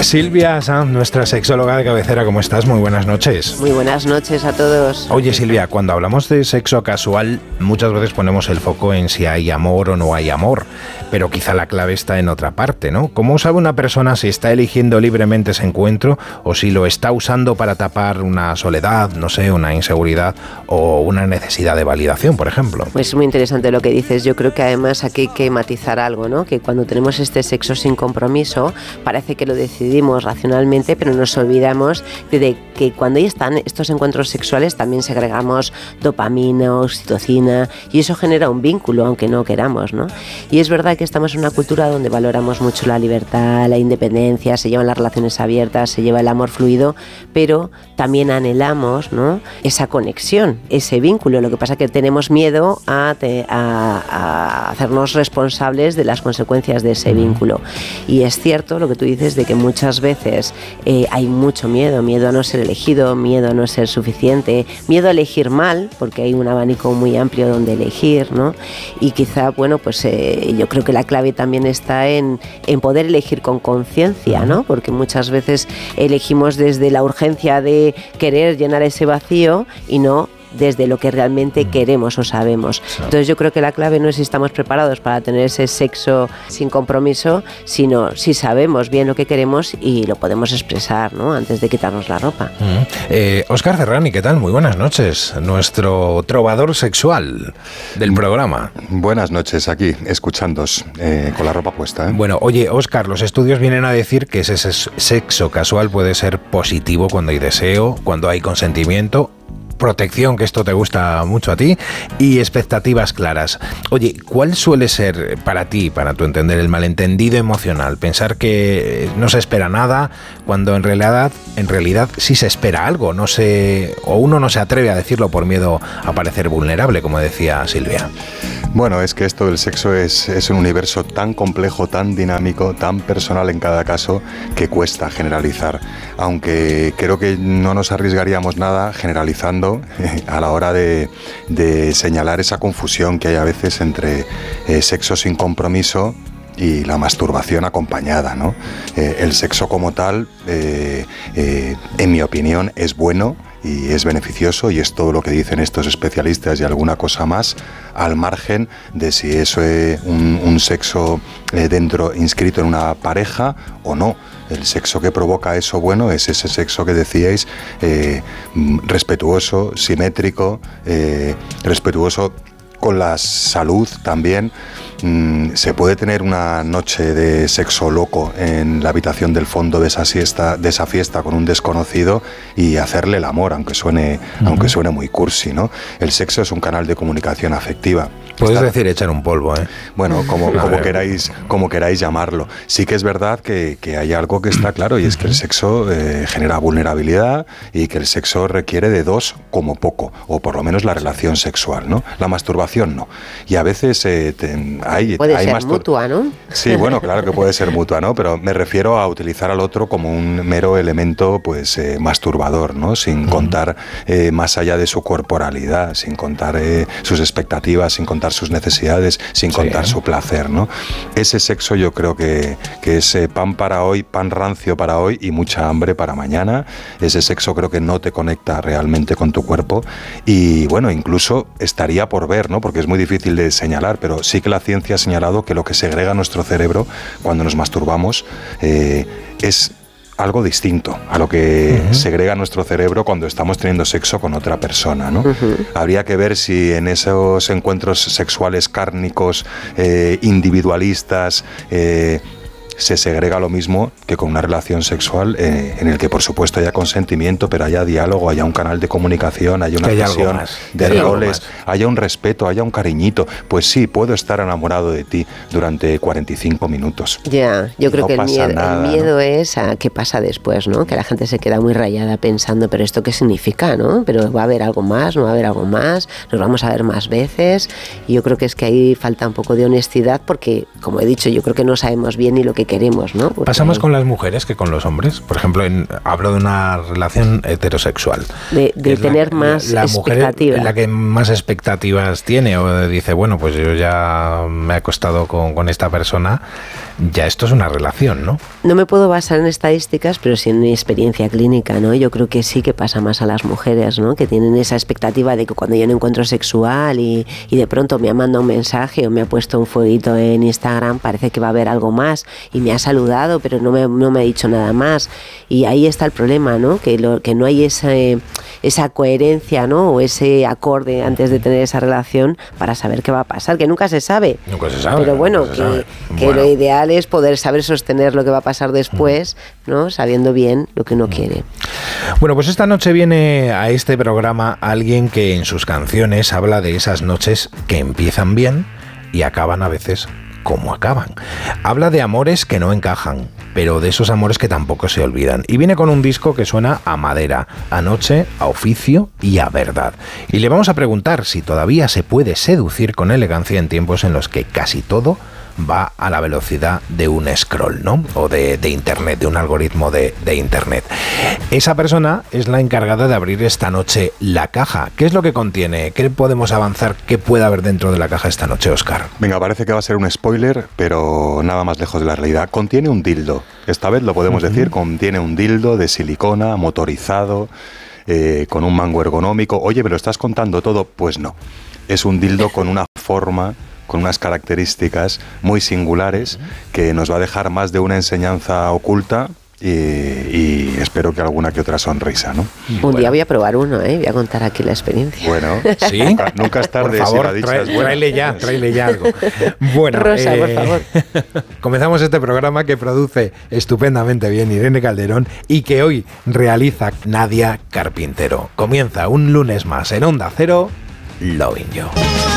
Silvia Sanz, nuestra sexóloga de cabecera, ¿cómo estás? Muy buenas noches. Muy buenas noches a todos. Oye, Silvia, cuando hablamos de sexo casual, muchas veces ponemos el foco en si hay amor o no hay amor, pero quizá la clave está en otra parte, ¿no? ¿Cómo sabe una persona si está eligiendo libremente ese encuentro o si lo está usando para tapar una soledad, no sé, una inseguridad o una necesidad de validación, por ejemplo? Pues es muy interesante lo que dices. Yo creo que además aquí hay que matizar algo, ¿no? Que cuando tenemos este sexo sin compromiso, parece que lo decidimos racionalmente, pero nos olvidamos de que cuando ahí están estos encuentros sexuales también segregamos dopamina, oxitocina, y eso genera un vínculo, aunque no queramos, ¿no? Y es verdad que estamos en una cultura donde valoramos mucho la libertad, la independencia, se llevan las relaciones abiertas, se lleva el amor fluido, pero también anhelamos, ¿no?, esa conexión, ese vínculo. Lo que pasa es que tenemos miedo a hacernos responsables de las consecuencias de ese vínculo. Y es cierto lo que tú dices de que muchas veces hay mucho miedo a no ser elegido, miedo a no ser suficiente, miedo a elegir mal, porque hay un abanico muy amplio donde elegir, ¿no? Y quizá, bueno, pues yo creo que la clave también está en poder elegir con conciencia, ¿no? Porque muchas veces elegimos desde la urgencia de querer llenar ese vacío y no desde lo que realmente queremos o sabemos. Entonces yo creo que la clave no es si estamos preparados para tener ese sexo sin compromiso, sino si sabemos bien lo que queremos y lo podemos expresar, ¿no?, antes de quitarnos la ropa. Óscar Ferrani, ¿qué tal? Muy buenas noches. Nuestro trovador sexual del programa. Buenas noches, aquí, escuchándos, con la ropa puesta, ¿eh? Bueno, oye, Óscar, los estudios vienen a decir que ese sexo casual puede ser positivo cuando hay deseo, cuando hay consentimiento, protección, que esto te gusta mucho a ti, y expectativas claras. Oye, ¿cuál suele ser para ti, para tu entender, el malentendido emocional? Pensar que no se espera nada cuando en realidad sí se espera algo, o uno no se atreve a decirlo por miedo a parecer vulnerable, como decía Silvia. Bueno, es que esto del sexo es un universo tan complejo, tan dinámico, tan personal en cada caso, que cuesta generalizar. Aunque creo que no nos arriesgaríamos nada generalizando a la hora de señalar esa confusión que hay a veces entre sexo sin compromiso y la masturbación acompañada, ¿no? El sexo como tal, en mi opinión, es bueno y es beneficioso, y es todo lo que dicen estos especialistas y alguna cosa más, al margen de si eso es un sexo inscrito en una pareja o no. El sexo que provoca eso bueno es ese sexo que decíais, respetuoso, simétrico, respetuoso con la salud también. Se puede tener una noche de sexo loco en la habitación del fondo de esa fiesta con un desconocido y hacerle el amor, aunque suene muy cursi, ¿no? El sexo es un canal de comunicación afectiva. Puedes decir echar un polvo, ¿eh? Bueno, como queráis llamarlo. Sí que es verdad que hay algo que está claro, y es que el sexo genera vulnerabilidad y que el sexo requiere de dos como poco, o por lo menos la relación sexual, ¿no? La masturbación no. Y a veces puede ser mutua, ¿no? Sí, bueno, claro que puede ser mutua, ¿no? Pero me refiero a utilizar al otro como un mero elemento, pues, masturbador, ¿no? Sin contar más allá de su corporalidad, sin contar sus expectativas, sin contar sus necesidades, sin contar su placer, ¿no? Ese sexo yo creo que es pan para hoy, pan rancio para hoy y mucha hambre para mañana. Ese sexo creo que no te conecta realmente con tu cuerpo, y bueno, incluso estaría por ver, ¿no? Porque es muy difícil de señalar, pero sí que la ciencia ha señalado que lo que segrega nuestro cerebro cuando nos masturbamos es algo distinto a lo que segrega nuestro cerebro cuando estamos teniendo sexo con otra persona, ¿no? Habría que ver si en esos encuentros sexuales cárnicos, individualistas, se segrega lo mismo que con una relación sexual en el que por supuesto haya consentimiento, pero haya diálogo, haya un canal de comunicación, haya una presión de roles, haya un respeto, haya un cariñito. Pues sí, puedo estar enamorado de ti durante 45 minutos. Ya, yo creo que el miedo, ¿no? Es a qué pasa después, ¿no? Que la gente se queda muy rayada pensando, pero ¿esto qué significa, no? Pero ¿va a haber algo más? ¿No va a haber algo más? ¿Nos vamos a ver más veces? Y yo creo que es que ahí falta un poco de honestidad, porque, como he dicho, yo creo que no sabemos bien ni lo que que queremos, ¿no? Porque ¿Pasa más con las mujeres que con los hombres? Por ejemplo, hablo de una relación heterosexual. De tener más expectativas. La que más expectativas tiene, o dice, bueno, pues yo ya me he acostado con esta persona, ya esto es una relación, ¿no? No me puedo basar en estadísticas, pero sí en mi experiencia clínica, ¿no? Yo creo que sí que pasa más a las mujeres, ¿no? Que tienen esa expectativa de que cuando hay un encuentro sexual y de pronto me ha mandado un mensaje o me ha puesto un fueguito en Instagram, parece que va a haber algo más y me ha saludado, pero no me ha dicho nada más. Y ahí está el problema, ¿no? Que no hay esa coherencia, ¿no? O ese acorde antes de tener esa relación para saber qué va a pasar, que nunca se sabe. Nunca se sabe. Pero bueno, que lo ideal es poder saber sostener lo que va a pasar después, ¿no? Sabiendo bien lo que uno quiere. Bueno, pues esta noche viene a este programa alguien que en sus canciones habla de esas noches que empiezan bien y acaban a veces como acaban. Habla de amores que no encajan, pero de esos amores que tampoco se olvidan. Y viene con un disco que suena a madera, a noche, a oficio y a verdad. Y le vamos a preguntar si todavía se puede seducir con elegancia en tiempos en los que casi todo va a la velocidad de un scroll, ¿no? O de internet, de un algoritmo de internet. Esa persona es la encargada de abrir esta noche la caja. ¿Qué es lo que contiene? ¿Qué podemos avanzar? ¿Qué puede haber dentro de la caja esta noche, Óscar? Venga, parece que va a ser un spoiler, pero nada más lejos de la realidad. Contiene un dildo. Esta vez lo podemos decir, contiene un dildo de silicona, motorizado, con un mango ergonómico. Oye, ¿me lo estás contando todo? Pues no. Es un dildo con una forma, con unas características muy singulares que nos va a dejar más de una enseñanza oculta y espero que alguna que otra sonrisa, ¿no? Un día voy a probar uno, voy a contar aquí la experiencia. Bueno, ¿sí? Nunca es tarde. Por favor, si la dicha es buena. tráele ya algo. Bueno, Rosa, por favor. Comenzamos este programa que produce estupendamente bien Irene Calderón y que hoy realiza Nadia Carpintero. Comienza un lunes más en Onda Cero, Loving You.